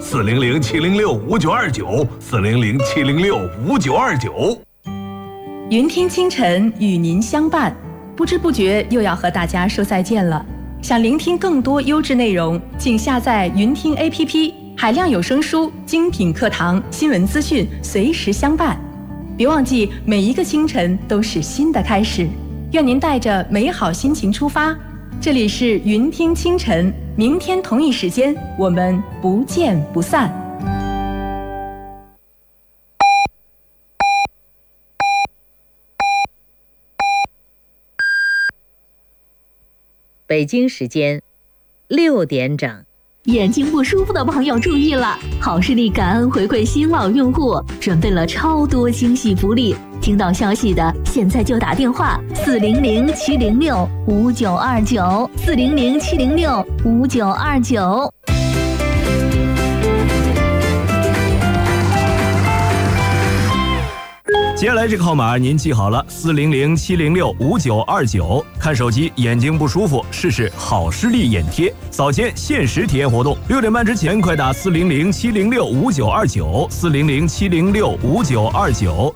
，400-706-5929，400-706-5929。 云听清晨与您相伴，不知不觉又要和大家说再见了。想聆听更多优质内容，请下载云听 APP， 海量有声书、精品课堂、新闻资讯，随时相伴。别忘记，每一个清晨都是新的开始。愿您带着美好心情出发。这里是云听清晨，明天同一时间，我们不见不散。 北京时间6点整。 眼睛不舒服的朋友注意了，好视力感恩回馈新老用户，准备了超多惊喜福利。听到消息的，现在就打电话400-706-5929，400-706-5929。 接下来这个号码您记好了，400-706-5929。看手机眼睛不舒服，试试好视力眼贴，早间限时体验活动，6点半之前快打400-706-5929，400-706-5929。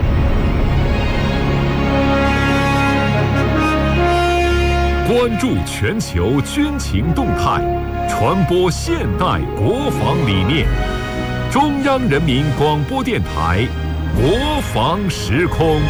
关注全球军情动态，传播现代国防理念。中央人民广播电台国防时空。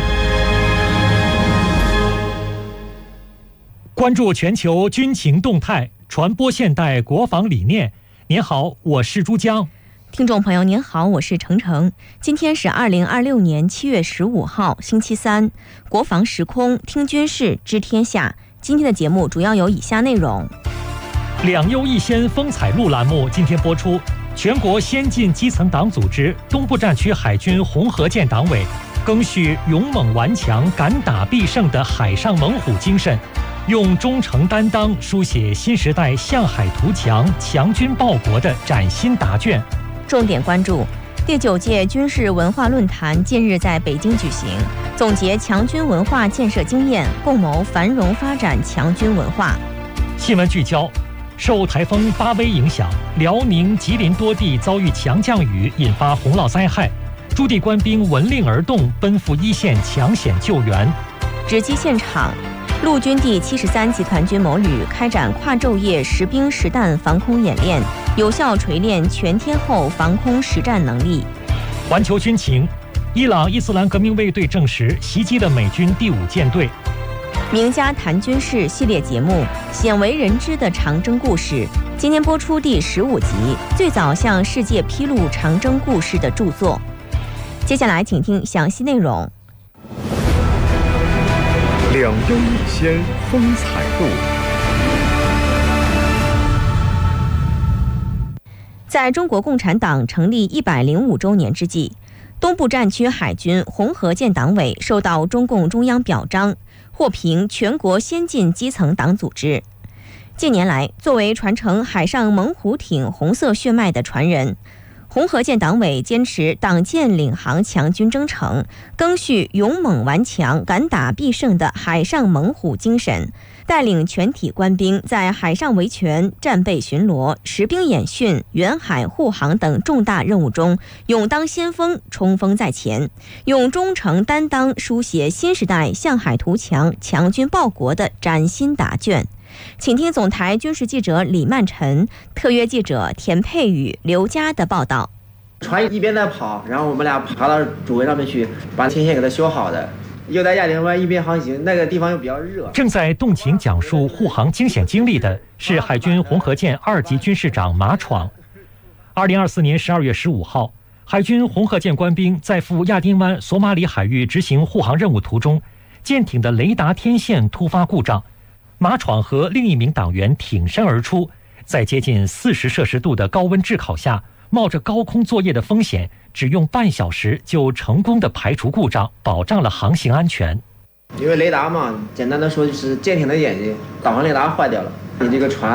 关注全球军情动态，传播现代国防理念。您好，我是珠江。 听众朋友您好，我是程程。今天是2026年7月15号星期三，国防时空听军事知天下。今天的节目主要有以下内容： 两优一先风采录栏目今天播出，全国先进基层党组织东部战区海军红河舰党委赓续勇猛顽强、敢打必胜的海上猛虎精神，用忠诚担当书写新时代向海图强、强军报国的崭新答卷。 重点关注第9届军事文化论坛近日在北京举行，总结强军文化建设经验，共谋繁荣发展强军文化。 新闻聚焦：受台风巴威影响，辽宁、吉林多地遭遇强降雨，引发洪涝灾害，驻地官兵闻令而动，奔赴一线抢险救援。 直击现场，陆军第73集团军某旅开展跨昼夜实兵实弹防空演练，有效锤炼全天候防空实战能力。 环球军情：伊朗伊斯兰革命卫队证实袭击了美军第5舰队。 名家谈军事系列节目《鲜为人知的长征故事》今天播出第15集，最早向世界披露长征故事的著作。接下来请听详细内容。 两优一先风采录。 在中国共产党成立105周年之际，东部战区海军红河舰党委受到中共中央表彰，获评全国先进基层党组织。近年来，作为传承海上猛虎艇红色血脉的传人，红河舰党委坚持党建领航强军征程，赓续勇猛顽强、敢打必胜的海上猛虎精神，带领全体官兵在海上维权、战备巡逻、实兵演训、远海护航等重大任务中勇当先锋、冲锋在前，用忠诚担当书写新时代向海图强、强军报国的崭新答卷。请听总台军事记者李曼晨、特约记者田佩宇、刘佳的报道。 船一边在跑，然后我们俩爬到主桅上面去，把天线给它修好的。又在亚丁湾一边航行，那个地方又比较热。 正在动情讲述护航惊险经历的是海军红河舰2级军士长马闯。2024年12月15号，海军红河舰官兵在赴亚丁湾索马里海域执行护航任务途中，舰艇的雷达天线突发故障。马闯和另一名党员挺身而出，在接近40摄氏度的高温炙烤下，冒着高空作业的风险，只用半小时就成功的排除故障，保障了航行安全。 因为雷达嘛，简单的说就是舰艇的眼睛导航雷达坏掉了，你这个船